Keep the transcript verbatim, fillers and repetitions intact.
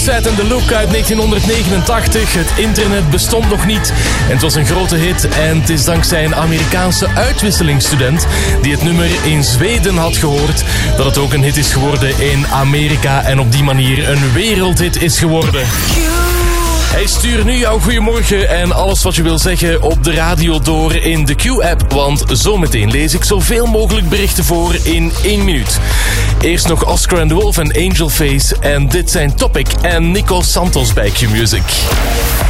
Set and the Look uit negentien negenentachtig. Het internet bestond nog niet en het was een grote hit. En het is dankzij een Amerikaanse uitwisselingsstudent die het nummer in Zweden had gehoord, dat het ook een hit is geworden in Amerika en op die manier een wereldhit is geworden. Hey, stuur nu jouw goeiemorgen en alles wat je wil zeggen op de radio door in de Q-app. Want zometeen lees ik zoveel mogelijk berichten voor in één minuut. Eerst nog Oscar and the Wolf en Angel Face. En dit zijn Topic en Nico Santos bij Q-Music.